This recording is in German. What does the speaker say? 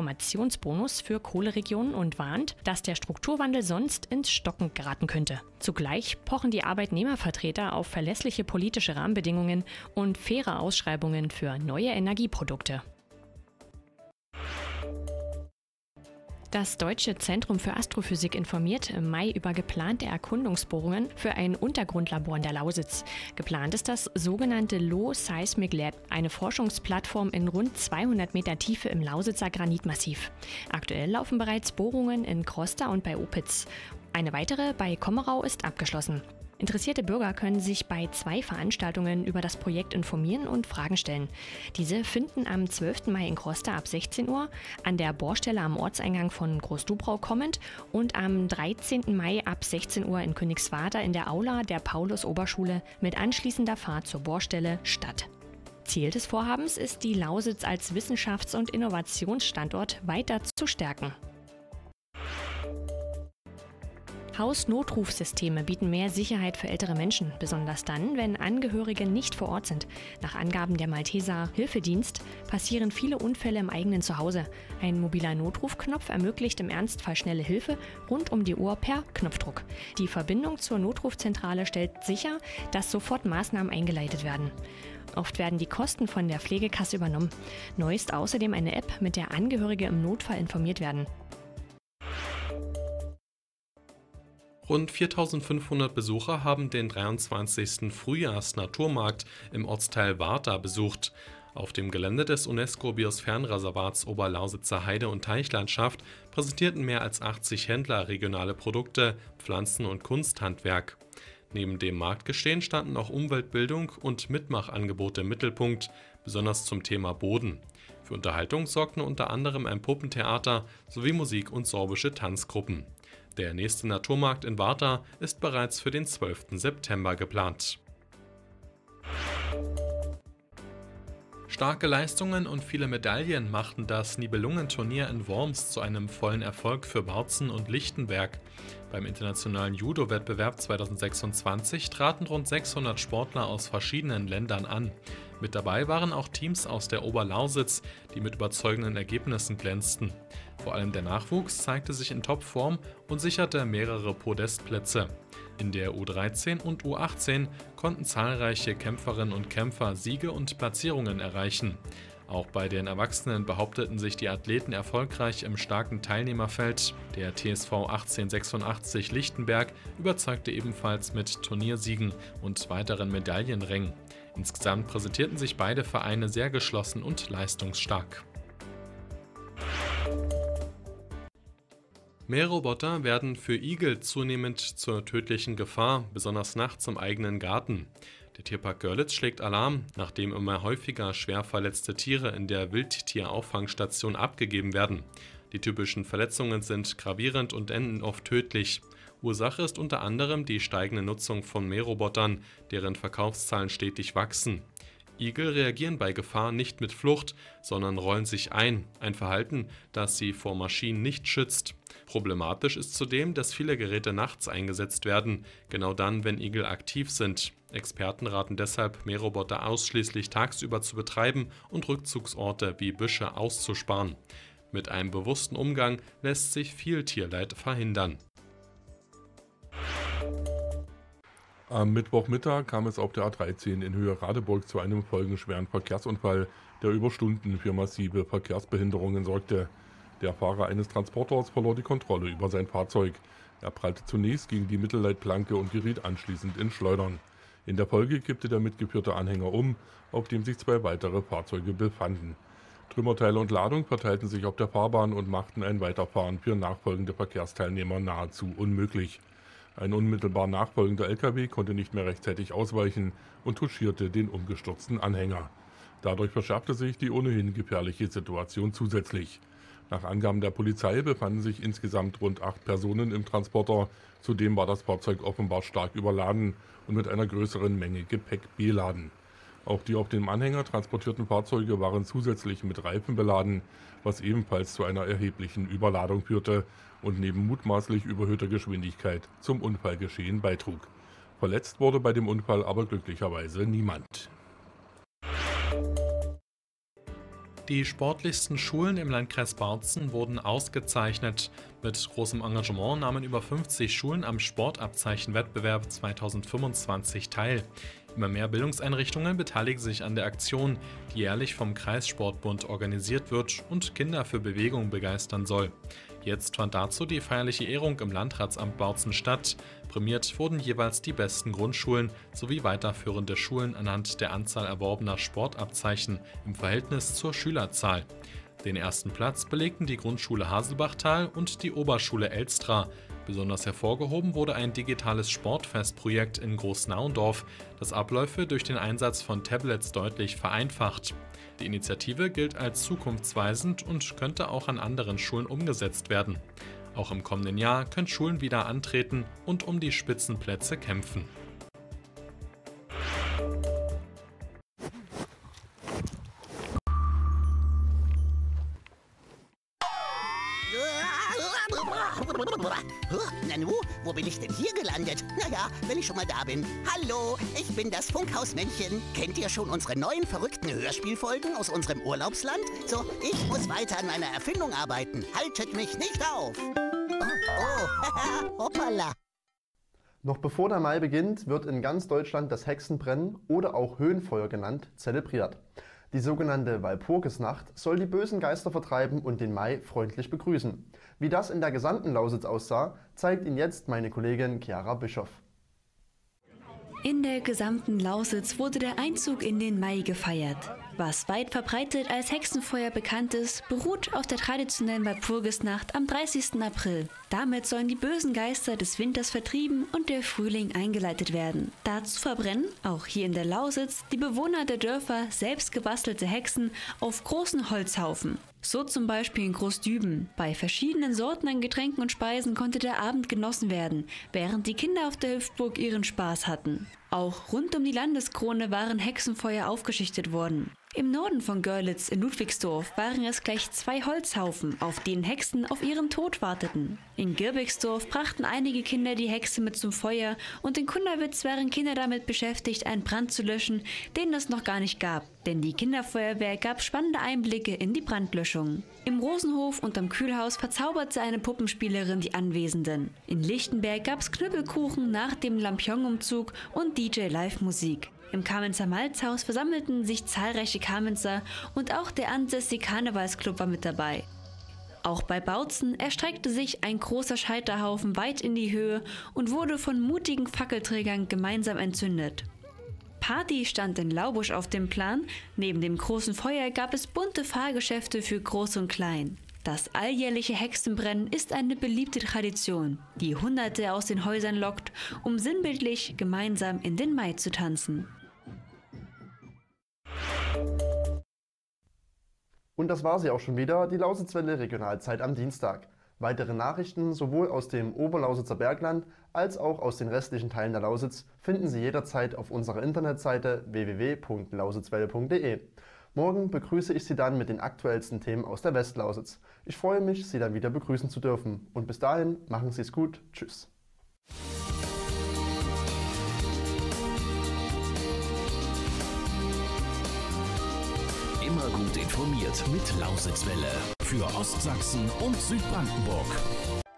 Transformationsbonus für Kohleregionen und warnt, dass der Strukturwandel sonst ins Stocken geraten könnte. Zugleich pochen die Arbeitnehmervertreter auf verlässliche politische Rahmenbedingungen und faire Ausschreibungen für neue Energieprodukte. Das Deutsche Zentrum für Astrophysik informiert im Mai über geplante Erkundungsbohrungen für ein Untergrundlabor in der Lausitz. Geplant ist das sogenannte Low Seismic Lab, eine Forschungsplattform in rund 200 Meter Tiefe im Lausitzer Granitmassiv. Aktuell laufen bereits Bohrungen in Krosta und bei Opitz. Eine weitere bei Kommerau ist abgeschlossen. Interessierte Bürger können sich bei 2 Veranstaltungen über das Projekt informieren und Fragen stellen. Diese finden am 12. Mai in Krosta ab 16 Uhr, an der Bohrstelle am Ortseingang von Großdubrau kommend und am 13. Mai ab 16 Uhr in Königswerder in der Aula der Paulus-Oberschule mit anschließender Fahrt zur Bohrstelle statt. Ziel des Vorhabens ist, die Lausitz als Wissenschafts- und Innovationsstandort weiter zu stärken. Hausnotrufsysteme bieten mehr Sicherheit für ältere Menschen, besonders dann, wenn Angehörige nicht vor Ort sind. Nach Angaben der Malteser Hilfedienst passieren viele Unfälle im eigenen Zuhause. Ein mobiler Notrufknopf ermöglicht im Ernstfall schnelle Hilfe rund um die Uhr per Knopfdruck. Die Verbindung zur Notrufzentrale stellt sicher, dass sofort Maßnahmen eingeleitet werden. Oft werden die Kosten von der Pflegekasse übernommen. Neu ist außerdem eine App, mit der Angehörige im Notfall informiert werden. Rund 4.500 Besucher haben den 23. Frühjahrsnaturmarkt im Ortsteil Warta besucht. Auf dem Gelände des UNESCO-Biosphärenreservats Oberlausitzer Heide- und Teichlandschaft präsentierten mehr als 80 Händler regionale Produkte, Pflanzen- und Kunsthandwerk. Neben dem Marktgeschehen standen auch Umweltbildung und Mitmachangebote im Mittelpunkt, besonders zum Thema Boden. Für Unterhaltung sorgten unter anderem ein Puppentheater sowie Musik- und sorbische Tanzgruppen. Der nächste Naturmarkt in Warta ist bereits für den 12. September geplant. Starke Leistungen und viele Medaillen machten das Nibelungenturnier in Worms zu einem vollen Erfolg für Bautzen und Lichtenberg. Beim internationalen Judo-Wettbewerb 2026 traten rund 600 Sportler aus verschiedenen Ländern an. Mit dabei waren auch Teams aus der Oberlausitz, die mit überzeugenden Ergebnissen glänzten. Vor allem der Nachwuchs zeigte sich in Topform und sicherte mehrere Podestplätze. In der U13 und U18 konnten zahlreiche Kämpferinnen und Kämpfer Siege und Platzierungen erreichen. Auch bei den Erwachsenen behaupteten sich die Athleten erfolgreich im starken Teilnehmerfeld. Der TSV 1886 Lichtenberg überzeugte ebenfalls mit Turniersiegen und weiteren Medaillenrängen. Insgesamt präsentierten sich beide Vereine sehr geschlossen und leistungsstark. Mähroboter werden für Igel zunehmend zur tödlichen Gefahr, besonders nachts im eigenen Garten. Der Tierpark Görlitz schlägt Alarm, nachdem immer häufiger schwer verletzte Tiere in der Wildtierauffangstation abgegeben werden. Die typischen Verletzungen sind gravierend und enden oft tödlich. Ursache ist unter anderem die steigende Nutzung von Mährobotern, deren Verkaufszahlen stetig wachsen. Igel reagieren bei Gefahr nicht mit Flucht, sondern rollen sich ein Verhalten, das sie vor Maschinen nicht schützt. Problematisch ist zudem, dass viele Geräte nachts eingesetzt werden, genau dann, wenn Igel aktiv sind. Experten raten deshalb, Mähroboter ausschließlich tagsüber zu betreiben und Rückzugsorte wie Büsche auszusparen. Mit einem bewussten Umgang lässt sich viel Tierleid verhindern. Am Mittwochmittag kam es auf der A13 in Höhe Radeburg zu einem folgenschweren Verkehrsunfall, der über Stunden für massive Verkehrsbehinderungen sorgte. Der Fahrer eines Transporters verlor die Kontrolle über sein Fahrzeug. Er prallte zunächst gegen die Mittelleitplanke und geriet anschließend ins Schleudern. In der Folge kippte der mitgeführte Anhänger um, auf dem sich 2 weitere Fahrzeuge befanden. Trümmerteile und Ladung verteilten sich auf der Fahrbahn und machten ein Weiterfahren für nachfolgende Verkehrsteilnehmer nahezu unmöglich. Ein unmittelbar nachfolgender LKW konnte nicht mehr rechtzeitig ausweichen und touchierte den umgestürzten Anhänger. Dadurch verschärfte sich die ohnehin gefährliche Situation zusätzlich. Nach Angaben der Polizei befanden sich insgesamt rund 8 Personen im Transporter. Zudem war das Fahrzeug offenbar stark überladen und mit einer größeren Menge Gepäck beladen. Auch die auf dem Anhänger transportierten Fahrzeuge waren zusätzlich mit Reifen beladen, was ebenfalls zu einer erheblichen Überladung führte und neben mutmaßlich überhöhter Geschwindigkeit zum Unfallgeschehen beitrug. Verletzt wurde bei dem Unfall aber glücklicherweise niemand. Die sportlichsten Schulen im Landkreis Bautzen wurden ausgezeichnet. Mit großem Engagement nahmen über 50 Schulen am Sportabzeichenwettbewerb 2025 teil. Immer mehr Bildungseinrichtungen beteiligen sich an der Aktion, die jährlich vom Kreissportbund organisiert wird und Kinder für Bewegung begeistern soll. Jetzt fand dazu die feierliche Ehrung im Landratsamt Bautzen statt. Prämiert wurden jeweils die besten Grundschulen sowie weiterführende Schulen anhand der Anzahl erworbener Sportabzeichen im Verhältnis zur Schülerzahl. Den ersten Platz belegten die Grundschule Haselbachtal und die Oberschule Elstra. Besonders hervorgehoben wurde ein digitales Sportfestprojekt in Großnauendorf, das Abläufe durch den Einsatz von Tablets deutlich vereinfacht. Die Initiative gilt als zukunftsweisend und könnte auch an anderen Schulen umgesetzt werden. Auch im kommenden Jahr können Schulen wieder antreten und um die Spitzenplätze kämpfen. Nanu, wo bin ich denn hier gelandet? Naja, wenn ich schon mal da bin. Hallo, ich bin das Funkhausmännchen. Kennt ihr schon unsere neuen verrückten Hörspielfolgen aus unserem Urlaubsland? So, ich muss weiter an meiner Erfindung arbeiten. Haltet mich nicht auf. Oh, hoppala. Noch bevor der Mai beginnt, wird in ganz Deutschland das Hexenbrennen oder auch Höhenfeuer genannt, zelebriert. Die sogenannte Walpurgisnacht soll die bösen Geister vertreiben und den Mai freundlich begrüßen. Wie das in der gesamten Lausitz aussah, zeigt Ihnen jetzt meine Kollegin Chiara Bischoff. In der gesamten Lausitz wurde der Einzug in den Mai gefeiert. Was weit verbreitet als Hexenfeuer bekannt ist, beruht auf der traditionellen Walpurgisnacht am 30. April. Damit sollen die bösen Geister des Winters vertrieben und der Frühling eingeleitet werden. Dazu verbrennen, auch hier in der Lausitz, die Bewohner der Dörfer selbst gebastelte Hexen auf großen Holzhaufen. So zum Beispiel in Großdüben. Bei verschiedenen Sorten an Getränken und Speisen konnte der Abend genossen werden, während die Kinder auf der Hüpfburg ihren Spaß hatten. Auch rund um die Landeskrone waren Hexenfeuer aufgeschichtet worden. Im Norden von Görlitz in Ludwigsdorf waren es gleich 2 Holzhaufen, auf denen Hexen auf ihren Tod warteten. In Girbigsdorf brachten einige Kinder die Hexe mit zum Feuer und in Kunderwitz waren Kinder damit beschäftigt, einen Brand zu löschen, den es noch gar nicht gab. Denn die Kinderfeuerwehr gab spannende Einblicke in die Brandlöschung. Im Rosenhof und am Kühlhaus verzauberte eine Puppenspielerin die Anwesenden. In Lichtenberg gab es Knüppelkuchen nach dem Lampion-Umzug und DJ-Live-Musik. Im Kamenzer Malzhaus versammelten sich zahlreiche Kamenzer und auch der ansässige Karnevalsclub war mit dabei. Auch bei Bautzen erstreckte sich ein großer Scheiterhaufen weit in die Höhe und wurde von mutigen Fackelträgern gemeinsam entzündet. Party stand in Laubusch auf dem Plan. Neben dem großen Feuer gab es bunte Fahrgeschäfte für Groß und Klein. Das alljährliche Hexenbrennen ist eine beliebte Tradition, die Hunderte aus den Häusern lockt, um sinnbildlich gemeinsam in den Mai zu tanzen. Und das war sie auch schon wieder, die Lausitzwelle Regionalzeit am Dienstag. Weitere Nachrichten sowohl aus dem Oberlausitzer Bergland als auch aus den restlichen Teilen der Lausitz finden Sie jederzeit auf unserer Internetseite www.lausitzwelle.de. Morgen begrüße ich Sie dann mit den aktuellsten Themen aus der Westlausitz. Ich freue mich, Sie dann wieder begrüßen zu dürfen. Und bis dahin, machen Sie es gut. Tschüss. Immer gut informiert mit Lausitzwelle für Ostsachsen und Südbrandenburg.